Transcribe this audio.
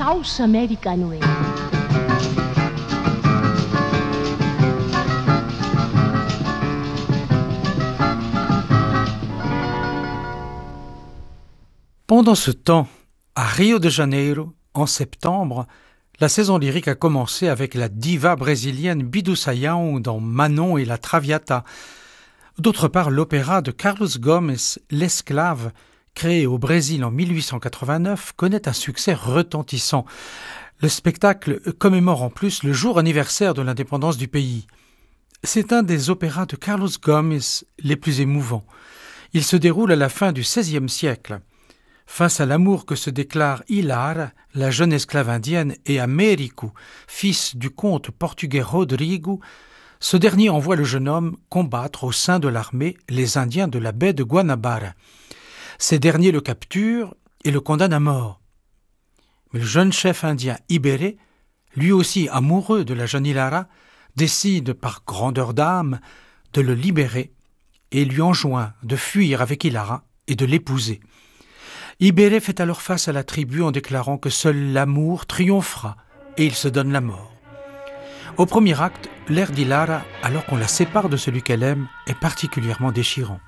falso americano era. Pendant ce temps, à Rio de Janeiro, en septembre, la saison lyrique a commencé avec la diva brésilienne Bidu Sayão dans Manon et la Traviata. D'autre part, l'opéra de Carlos Gomes, L'Esclave, créé au Brésil en 1889, connaît un succès retentissant. Le spectacle commémore en plus le jour anniversaire de l'indépendance du pays. C'est un des opéras de Carlos Gomes les plus émouvants. Il se déroule à la fin du XVIe siècle. Face à l'amour que se déclarent Hilar, la jeune esclave indienne, et Américo, fils du comte portugais Rodrigo, ce dernier envoie le jeune homme combattre au sein de l'armée les Indiens de la baie de Guanabara. Ces derniers le capturent et le condamnent à mort. Mais le jeune chef indien Ibéré, lui aussi amoureux de la jeune Hilara, décide par grandeur d'âme de le libérer et lui enjoint de fuir avec Hilara et de l'épouser. Ibéré fait alors face à la tribu en déclarant que seul l'amour triomphera et il se donne la mort. Au premier acte, l'air d'Hilara, alors qu'on la sépare de celui qu'elle aime, est particulièrement déchirant.